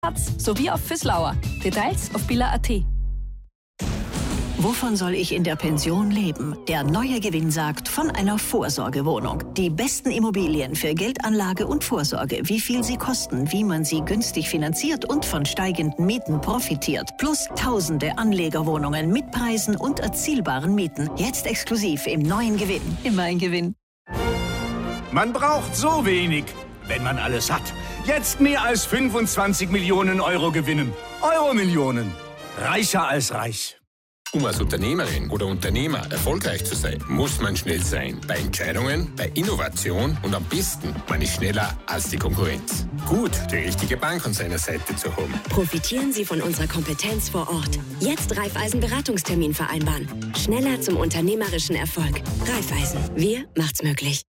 sowie auf Füßlauer. Details auf billa.at. Wovon soll ich in der Pension leben? Der neue Gewinn sagt von einer Vorsorgewohnung. Die besten Immobilien für Geldanlage und Vorsorge, wie viel sie kosten, wie man sie günstig finanziert und von steigenden Mieten profitiert. Plus tausende Anlegerwohnungen mit Preisen und erzielbaren Mieten. Jetzt exklusiv im neuen Gewinn. Immer ein Gewinn. Man braucht so wenig, wenn man alles hat. Jetzt mehr als 25 Millionen Euro gewinnen. Euro-Millionen. Reicher als reich. Um als Unternehmerin oder Unternehmer erfolgreich zu sein, muss man schnell sein. Bei Entscheidungen, bei Innovation und am besten, man ist schneller als die Konkurrenz. Gut, die richtige Bank an seiner Seite zu haben. Profitieren Sie von unserer Kompetenz vor Ort. Jetzt Raiffeisen-Beratungstermin vereinbaren. Schneller zum unternehmerischen Erfolg. Raiffeisen. Wir macht's möglich.